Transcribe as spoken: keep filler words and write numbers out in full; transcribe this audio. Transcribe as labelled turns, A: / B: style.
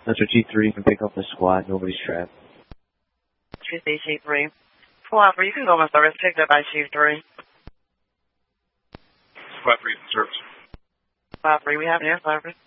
A: That's what G three can pick up the squad. Nobody's trapped.
B: two C G three. Pull out three. You can go on service. Picked up by G three.
C: Squad three, service.
B: Squad three, we have an air service.